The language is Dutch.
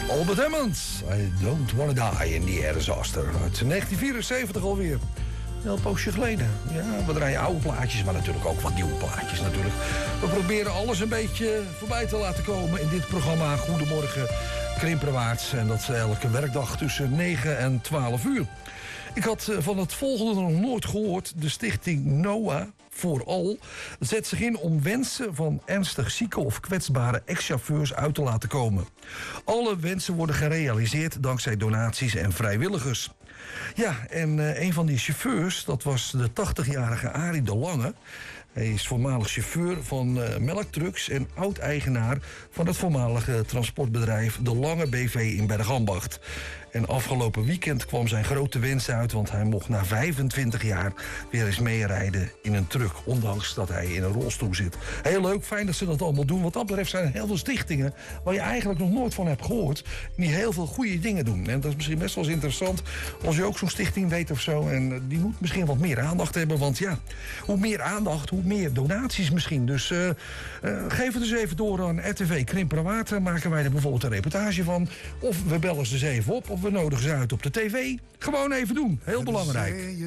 Albert Hammond, I Don't Wanna Die in the Air Disaster. Uit 1974 alweer. Een heel poosje geleden. Ja, we draaien oude plaatjes, maar natuurlijk ook wat nieuwe plaatjes natuurlijk. We proberen alles een beetje voorbij te laten komen in dit programma. Goedemorgen, Krimperwaarts. En dat elke werkdag tussen 9 en 12 uur. Ik had van het volgende nog nooit gehoord. De stichting NOAH Vooral zet zich in om wensen van ernstig zieke of kwetsbare ex-chauffeurs uit te laten komen. Alle wensen worden gerealiseerd dankzij donaties en vrijwilligers. Ja, en een van die chauffeurs, dat was de 80-jarige Arie de Lange. Hij is voormalig chauffeur van melktrucks en oud-eigenaar van het voormalige transportbedrijf De Lange BV in Bergambacht. En afgelopen weekend kwam zijn grote wens uit, want hij mocht na 25 jaar weer eens meerijden in een truck, ondanks dat hij in een rolstoel zit. Heel leuk, fijn dat ze dat allemaal doen. Wat dat betreft zijn er heel veel stichtingen waar je eigenlijk nog nooit van hebt gehoord, die heel veel goede dingen doen. En dat is misschien best wel eens interessant als je ook zo'n stichting weet of zo. En die moet misschien wat meer aandacht hebben, want ja, hoe meer aandacht, hoe meer donaties misschien. Dus geef het dus even door aan RTV Krimperwaard. Dan maken wij er bijvoorbeeld een reportage van. Of we bellen ze eens even op, of we nodigen ze uit op de tv. Gewoon even doen, heel belangrijk.